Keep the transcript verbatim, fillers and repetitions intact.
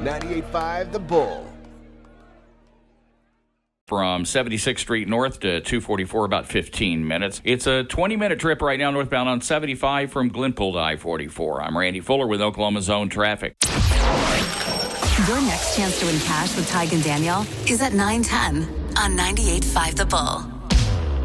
ninety-eight point five The Bull. From seventy-sixth Street North to two forty-four, about fifteen minutes. It's a twenty-minute trip right now northbound on seventy-five from Glenpool to I forty-four. I'm Randy Fuller with Oklahoma Zone Traffic. Your next chance to win cash with Tig and Danielle is at nine ten on ninety-eight point five The Bull.